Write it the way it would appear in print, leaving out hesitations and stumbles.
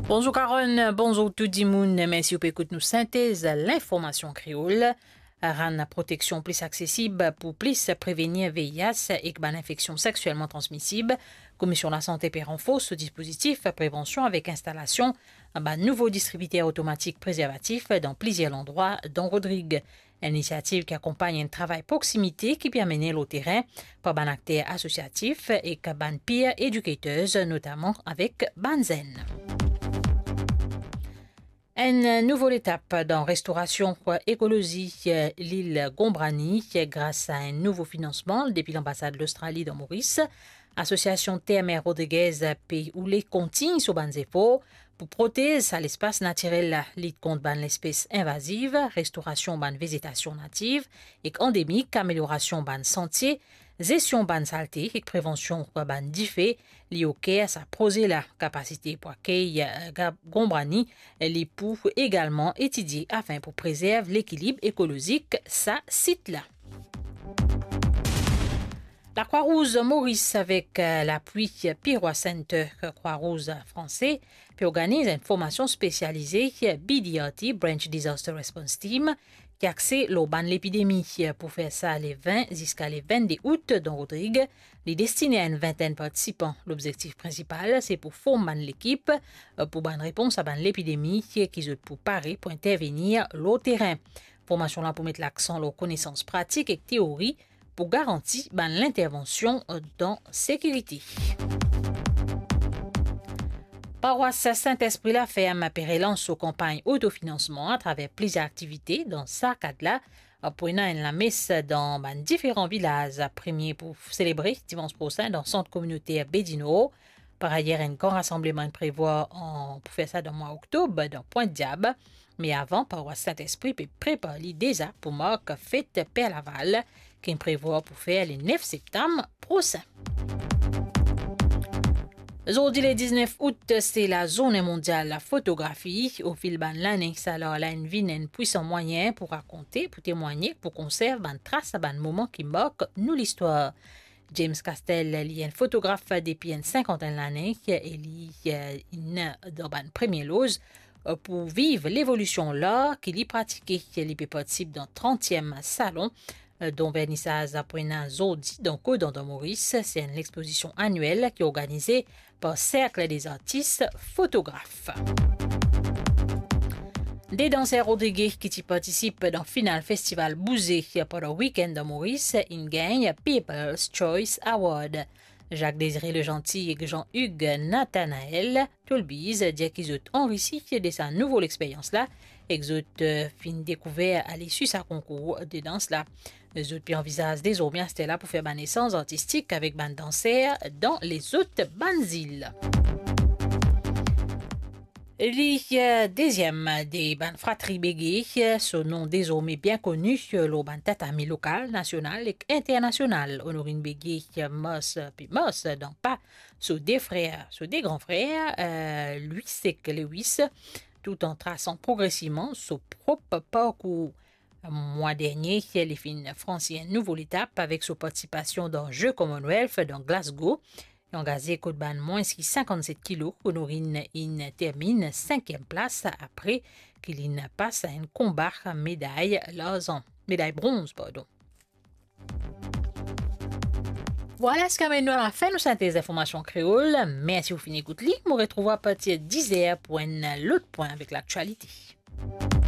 Bonjour Caron, bonjour tout le monde. Merci pour écouter nous synthèse l'information créole. Rendre protection plus accessible pour plus prévenir VIH et l'infection sexuellement transmissible. Commission de la santé perd en force ce dispositif prévention avec installation d'un nouveau distributeur automatique préservatif dans plusieurs endroits dans Rodrigue. Une initiative qui accompagne un travail proximité qui permet mener le terrain par un acteur associatif et ban peer éducateuse, notamment avec Banzen. Une nouvelle étape dans restauration écologie l'île Gombrani grâce à un nouveau financement depuis l'ambassade de l'Australie dans Maurice. Association Terre-Mère Rodriguez pays où les continue sur ban efforts pour protéger l'espace naturel, lutte contre l'espèce invasive, restauration ban végétation native et endémique, amélioration ban sentier, gestion ban saleté et prévention ban diffé lié auquel ça poser la capacité pour accueillir Gombrani les pour également étudier afin pour préserver l'équilibre écologique ça site là. La Croix-Rouge Maurice, avec l'appui Pirois Center Croix-Rouge français, puis organise une formation spécialisée BDRT, Branch Disaster Response Team, qui accède l'auban de l'épidémie. Pour faire ça les 20 jusqu'à les 22 août dans Rodrigue, les destinés à une vingtaine de participants. L'objectif principal, c'est pour former l'équipe pour bonne réponse à l'épidémie qui se pour parer pour intervenir au terrain. Formation là pour mettre l'accent sur connaissances pratiques et théories pour garantir l'intervention dans sécurité. Paroisse Saint-Esprit la ferme relance aux campagnes autofinancement à travers plusieurs activités dans sa cadre-là, prenant la messe dans différents villages, premier pour célébrer dimanche prochain dans le centre communautaire Bédino. Par ailleurs, un grand rassemblement prévoit pour faire ça dans le mois d'octobre dans Pointe-Diable. Mais avant, Paroisse Saint-Esprit peut préparer déjà pour marquer fête Père Laval, qui prévoit pour faire le 9 septembre prochain. Aujourd'hui, le 19 août, c'est la journée mondiale de la photographie. Au fil de l'année, ça leur a une vie, un puissant moyen pour raconter, pour témoigner, pour conserver une trace à un moment qui marque nous l'histoire. James Castell est un photographe depuis une cinquantaine d'années et il est dans une première loge pour vivre l'évolution là qu'il y pratiqué. Il est possible dans 30e salon dont vernissage apprenant Zodi dans Codon de Maurice. C'est une exposition annuelle qui est organisée par Cercle des artistes photographes. Des danseurs rodriguais qui participent dans le final festival Bouzé pendant le week-end de Maurice, ils gagnent People's Choice Award. Jacques Désiré Le Gentil et Jean-Hugues Nathanaël Tolbiz disent qu'ils ont enrichi de sa nouvelle expérience-là et qu'ils ont fin découvert à l'issue de sa concours de danse-là. Les autres puis envisagent désormais à là pour faire ma naissance artistique avec ban danseurs dans les autres bandes îles. Le deuxième des bandes fratries Bégué, ce nom désormais bien connu, le band tatami local, national et international. Honorine Bégué, Moss, puis Moss, donc pas sur des frères, sur des grands frères, lui c'est que Lewis, tout en traçant progressivement son propre parcours. Mois dernier, les filles franchi une nouvelle étape avec sa participation dans Jeux Commonwealth dans Glasgow. Engagé coup de ban moins 57 kilos, Honorine termine 5e place après qu'il passe à un combat médaille bronze, pardon. Voilà ce qu'amène nous à la fin de synthèse d'information créole. Merci pour finir écoute. Nous retrouvons à partir de 10h pour un autre point avec l'actualité.